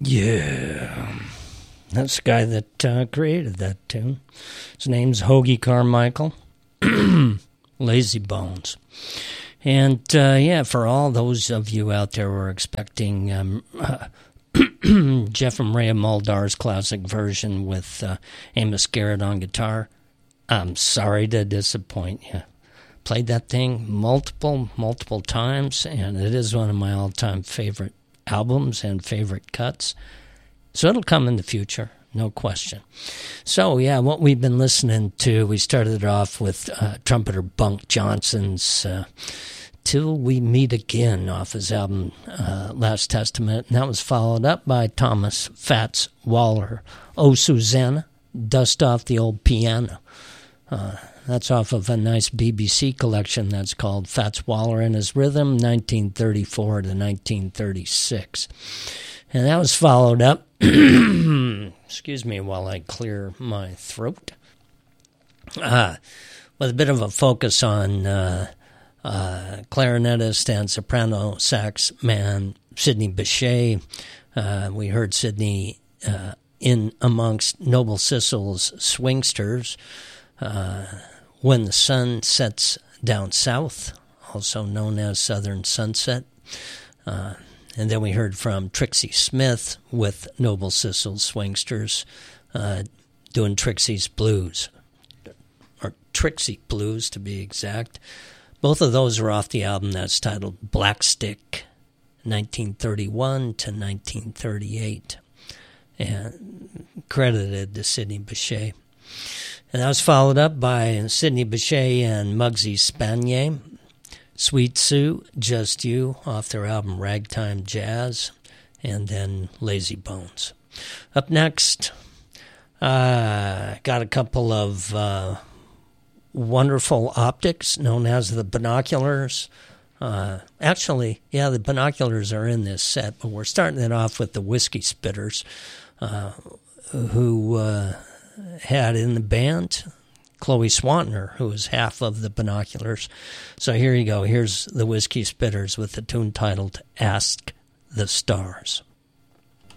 Yeah. That's the guy that created that tune. His name's Hoagy Carmichael. Lazy Bones. And, for all those of you out there who are expecting Jeff and Ray Muldar's classic version with Amos Garrett on guitar, I'm sorry to disappoint you. Played that thing multiple times, and it is one of my all-time favorite albums and favorite cuts. So it'll come in the future, no question. So, what we've been listening to, we started it off with trumpeter Bunk Johnson's Till We Meet Again off his album Last Testament, and that was followed up by Thomas Fats Waller, Oh Susanna, Dust Off the Old Piano. That's off of a nice BBC collection that's called Fats Waller and His Rhythm, 1934 to 1936. And that was followed up, excuse me while I clear my throat, with a bit of a focus on clarinetist and soprano sax man Sidney Bechet. We heard Sidney in amongst Noble Sissle's Swingsters, When the Sun Sets Down South, also known as Southern Sunset. And then we heard from Trixie Smith with Noble Sissle's Swingsters, doing Trixie's Blues, or Trixie Blues to be exact. Both of those are off the album that's titled Black Stick, 1931 to 1938, and credited to Sidney Bechet. And that was followed up by Sidney Bechet and Muggsy Spanier, Sweet Sue, Just You, off their album Ragtime Jazz, and then Lazy Bones. Up next, got a couple of wonderful optics known as the Binoculars. Actually, the Binoculars are in this set, but we're starting it off with the Whiskey Spitters, who had in the band Chloe Swantner, who is half of the Binoculars. So here you go. Here's the Whiskey Spitters with the tune titled Ask the Stars.